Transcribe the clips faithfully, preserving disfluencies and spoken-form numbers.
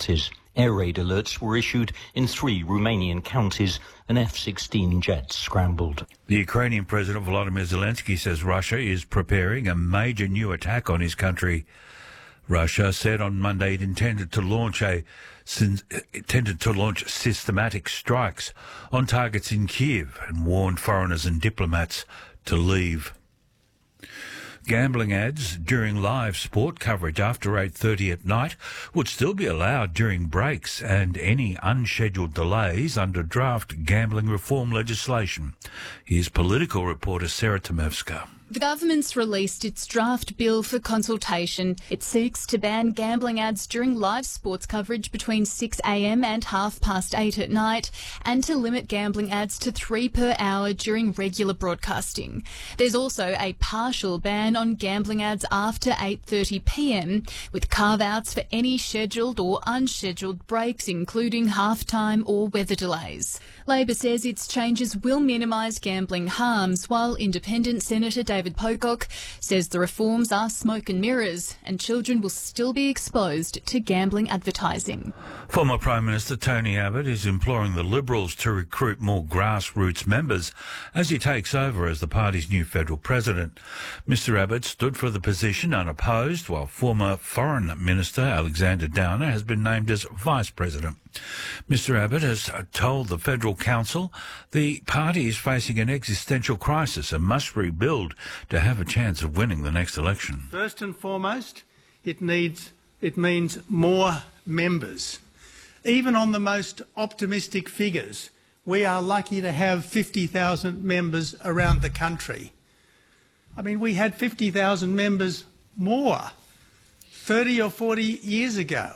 casualties. Air raid alerts were issued in three Romanian counties and F sixteen jets scrambled. The Ukrainian President Volodymyr Zelensky says Russia is preparing a major new attack on his country. Russia said on Monday it intended to launch a intended to launch systematic strikes on targets in Kiev and warned foreigners and diplomats to leave. Gambling ads during live sport coverage after eight thirty at night would still be allowed during breaks and any unscheduled delays under draft gambling reform legislation. Here's political reporter Sarah Tomevska. The government's released its draft bill for consultation. It seeks to ban gambling ads during live sports coverage between six a m and half past eight at night, and to limit gambling ads to three per hour during regular broadcasting. There's also a partial ban on gambling ads after eight thirty p m, with carve-outs for any scheduled or unscheduled breaks, including halftime or weather delays. Labor says its changes will minimise gambling harms, while Independent Senator David David Pocock says the reforms are smoke and mirrors and children will still be exposed to gambling advertising. Former Prime Minister Tony Abbott is imploring the Liberals to recruit more grassroots members as he takes over as the party's new federal president. Mister Abbott stood for the position unopposed, while former Foreign Minister Alexander Downer has been named as Vice President. Mister Abbott has told the Federal Council the party is facing an existential crisis and must rebuild to have a chance of winning the next election. First and foremost, it needs, it means more members. Even on the most optimistic figures, we are lucky to have fifty thousand members around the country. I mean, we had fifty thousand members more thirty or forty years ago.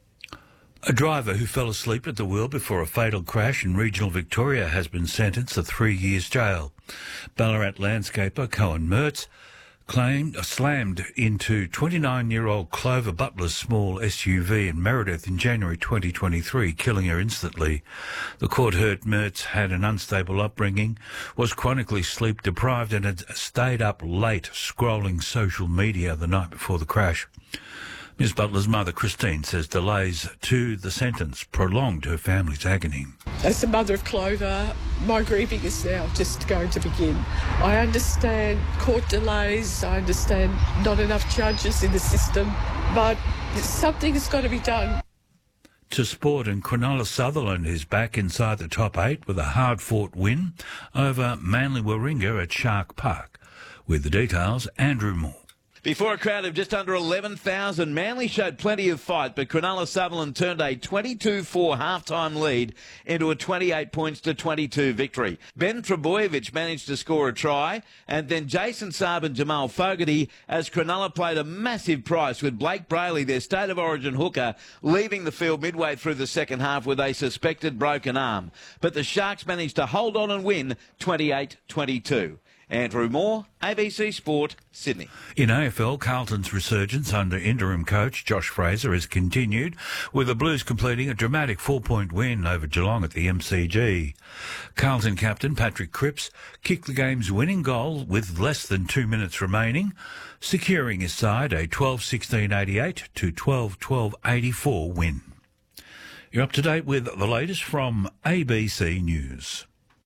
A driver who fell asleep at the wheel before a fatal crash in regional Victoria has been sentenced to three years jail. Ballarat landscaper Cohen Mertz claimed uh, slammed into twenty-nine-year-old Clover Butler's small S U V in Meredith in January twenty twenty-three, killing her instantly. The court heard Mertz had an unstable upbringing, was chronically sleep-deprived and had stayed up late scrolling social media the night before the crash. Miz Butler's mother, Christine, says delays to the sentence prolonged her family's agony. As the mother of Clover, my grieving is now just going to begin. I understand court delays, I understand not enough judges in the system, but something has got to be done. To sport, and Cronulla Sutherland is back inside the top eight with a hard-fought win over Manly Warringah at Shark Park. With the details, Andrew Moore. Before a crowd of just under eleven thousand, Manly showed plenty of fight, but Cronulla Sutherland turned a twenty-two four half-time lead into a twenty-eight points to twenty-two victory. Ben Trebojevic managed to score a try, and then Jason Saab and Jamal Fogarty as Cronulla played a massive price with Blake Brayley, their State of Origin hooker, leaving the field midway through the second half with a suspected broken arm. But the Sharks managed to hold on and win twenty-eight twenty-two. Andrew Moore, A B C Sport, Sydney. In A F L, Carlton's resurgence under interim coach Josh Fraser has continued, with the Blues completing a dramatic four-point win over Geelong at the M C G. Carlton captain Patrick Cripps kicked the game's winning goal with less than two minutes remaining, securing his side a twelve sixteen eighty-eight to twelve twelve eighty-four win. You're up to date with the latest from A B C News.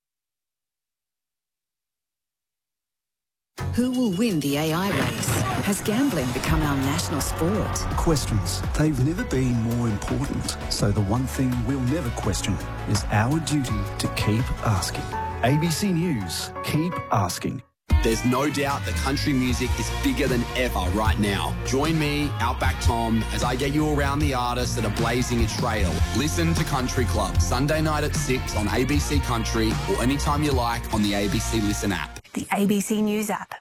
Who will win the A I race? Has gambling become our national sport? Questions. They've never been more important. So the one thing we'll never question is our duty to keep asking. A B C News. Keep asking. There's no doubt that country music is bigger than ever right now. Join me, Outback Tom, as I get you around the artists that are blazing a trail. Listen to Country Club, Sunday night at six on A B C Country, or anytime you like on the A B C Listen app. The A B C News app.